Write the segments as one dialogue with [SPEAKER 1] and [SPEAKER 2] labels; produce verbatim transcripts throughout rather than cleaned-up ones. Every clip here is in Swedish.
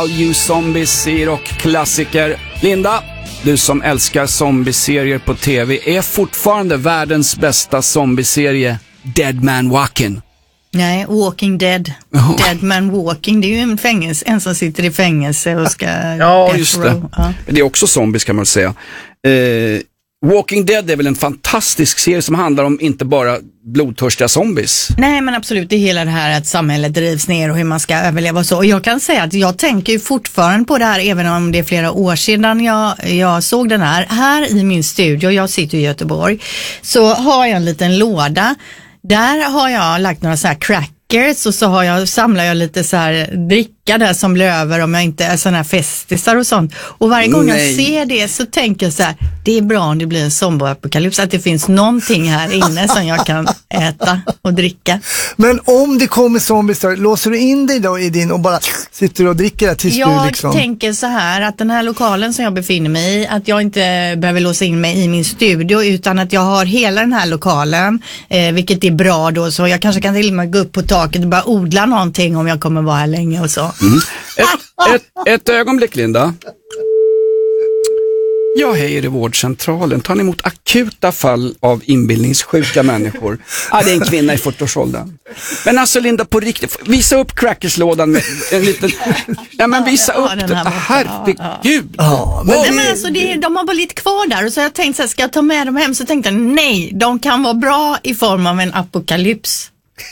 [SPEAKER 1] All You Zombies i rockklassiker. Linda, du som älskar zombieserier på tv, är fortfarande världens bästa zombieserie Dead Man Walking.
[SPEAKER 2] Nej, Walking Dead. Oh. Dead Man Walking, det är ju en fängelse, en som sitter i fängelse och ska...
[SPEAKER 1] Ja, just det. Ja. Det är också zombies kan man säga. Eh, Walking Dead är väl en fantastisk serie som handlar om inte bara blodtörstiga zombies.
[SPEAKER 2] Nej, men absolut, det är hela det här att samhället drivs ner och hur man ska överleva och så. Och jag kan säga att jag tänker ju fortfarande på det här, även om det är flera år sedan jag, jag såg den här. Här i min studio, jag sitter i Göteborg, så har jag en liten låda. Där har jag lagt några så här crackers och så har jag, samlar jag lite så här dricka där som blir över om jag inte är sådana här festisar och sånt. Och varje gång Nej. jag ser det så tänker jag så här, det är bra om det blir en zombieapokalyps, att det finns någonting här inne som jag kan äta och dricka.
[SPEAKER 3] Men om det kommer zombies, låser du in dig då i din och bara sitter och dricker det tills
[SPEAKER 2] jag
[SPEAKER 3] du liksom...
[SPEAKER 2] Jag tänker så här, att den här lokalen som jag befinner mig i, att jag inte behöver låsa in mig i min studio, utan att jag har hela den här lokalen, eh, vilket är bra då, så jag kanske kan till och med gå upp på taket och bara odla någonting om jag kommer vara här länge och så.
[SPEAKER 1] Mm. Ett, ett, ett ögonblick, Linda. Ja, hej, är det vårdcentralen. Tar ni emot akuta fall av inbildningssjuka människor? Ja, det är en kvinna i fyrtioårsåldern. Men alltså, Linda, på riktigt, visa upp crackerslådan med en liten... Ja, men visa upp ja, det. Herregud.
[SPEAKER 2] Ja, men, nej, men alltså, det är, de har bara lite kvar där. Och så jag tänkte så här, ska jag ta med dem hem? Så tänkte jag, nej, de kan vara bra i form av en apokalyps.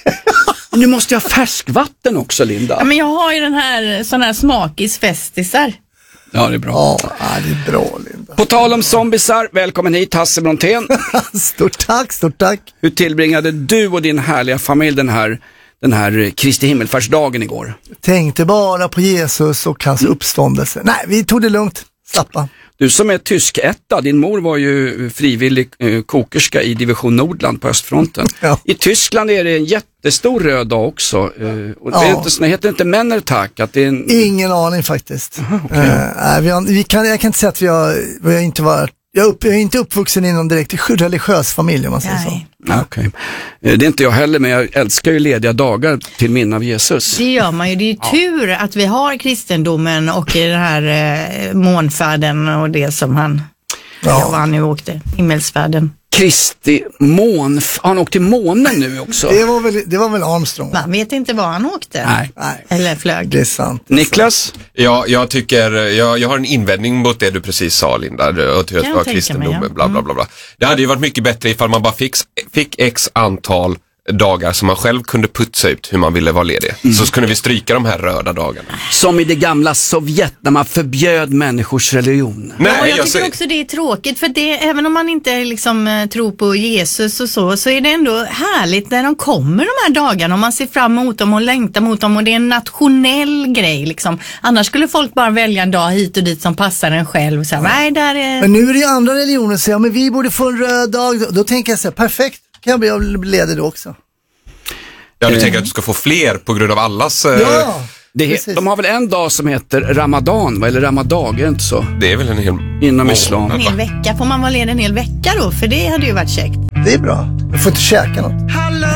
[SPEAKER 1] Nu måste jag ha färskvatten också, Linda.
[SPEAKER 2] Ja, men jag har ju den här, sån här smakisfestisar.
[SPEAKER 1] Ja, det är bra.
[SPEAKER 3] Ja, det är bra, Linda.
[SPEAKER 1] På tal om zombisar, välkommen hit, Hasse Brontén.
[SPEAKER 3] Stort tack, stort tack.
[SPEAKER 1] Hur tillbringade du och din härliga familj den här, den här Kristi himmelfärdsdagen igår?
[SPEAKER 3] Tänkte bara på Jesus och hans uppståndelse. Nej, vi tog det lugnt. Slappa.
[SPEAKER 1] Du som är tysk etta, din mor var ju frivillig eh, kokerska i division Nordland på östfronten. Ja. I Tyskland är det en jättestor röd dag också. Eh, och ja. det, är inte, det heter inte Männertag. Att det är en...
[SPEAKER 3] Ingen aning faktiskt. Aha, okay. uh, vi har, vi kan, jag kan inte säga att vi har, vi har inte varit, jag, upp, jag är inte uppvuxen i någon direkt religiös familj om man säger
[SPEAKER 2] Nej.
[SPEAKER 3] så.
[SPEAKER 1] Ja, okay. Det är inte jag heller, men jag älskar ju lediga dagar till minne av Jesus.
[SPEAKER 2] Det gör man ju. Det är ju ja. tur att vi har kristendomen och den här eh, månfärden och det som han, ja. vad han nu åkte, himmelsfärden.
[SPEAKER 1] Kristi mån, har han åkt till månen nu också?
[SPEAKER 3] Det var väl, det var väl Armstrong.
[SPEAKER 2] Man vet inte var han åkte.
[SPEAKER 1] Nej.
[SPEAKER 3] Nej.
[SPEAKER 2] Eller flög.
[SPEAKER 3] Det är sant. Det är
[SPEAKER 1] Niklas?
[SPEAKER 3] sant.
[SPEAKER 4] Ja, jag tycker, jag, jag har en invändning mot det du precis sa, Linda, och till att det var kristendomen, bla bla bla bla. Det hade ju varit mycket bättre ifall man bara fick, fick x antal dagar som man själv kunde putsa ut hur man ville vara ledig. Mm. Så kunde vi stryka de här röda dagarna.
[SPEAKER 1] Som i det gamla Sovjet när man förbjöd människors religion.
[SPEAKER 2] Nej, ja, jag, jag tycker ser... också det är tråkigt, för det, även om man inte liksom tror på Jesus och så, så är det ändå härligt när de kommer de här dagarna och man ser fram emot dem och längtar mot dem, och det är en nationell grej liksom. Annars skulle folk bara välja en dag hit och dit som passar en själv. Så här, nej, där är...
[SPEAKER 3] Men nu är det ju andra religioner som säger, men vi borde få en röd dag. Då tänker jag så här, perfekt. Kan jag bli ledig då också?
[SPEAKER 4] Ja, du tänker att du ska få fler på grund av allas...
[SPEAKER 3] Ja,
[SPEAKER 1] det, de har väl en dag som heter Ramadan, va? Eller Ramadag, är det inte så?
[SPEAKER 4] Det är väl en hel...
[SPEAKER 1] Inom oh, islam.
[SPEAKER 2] En hel vecka, får man vara ledig en hel vecka då? För det hade ju varit käckt.
[SPEAKER 3] Det är bra. Jag får inte käka något.